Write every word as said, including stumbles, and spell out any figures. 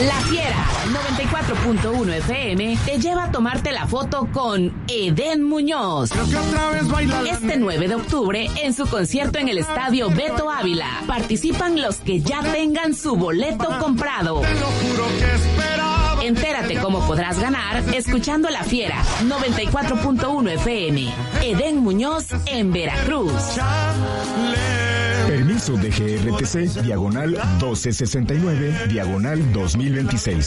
La Fiera noventa y cuatro punto uno F M te lleva a tomarte la foto con Edén Muñoz. Este nueve de octubre en su concierto en el Estadio Beto Ávila. Participan los que ya tengan su boleto comprado. Entérate cómo podrás ganar escuchando La Fiera noventa y cuatro punto uno F M. Edén Muñoz en Veracruz. Permiso de G R T C, diagonal doce sesenta y nueve, diagonal dos mil veintiséis.